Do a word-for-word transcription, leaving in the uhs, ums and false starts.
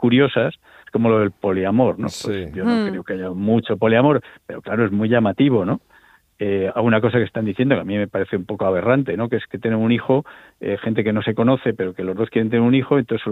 curiosas, es como lo del poliamor, ¿no? Sí. Pues yo no Mm. creo que haya mucho poliamor, pero claro, es muy llamativo, ¿no? Eh, a una cosa que están diciendo que a mí me parece un poco aberrante, ¿no? Que es que tienen un hijo, eh, gente que no se conoce, pero que los dos quieren tener un hijo, entonces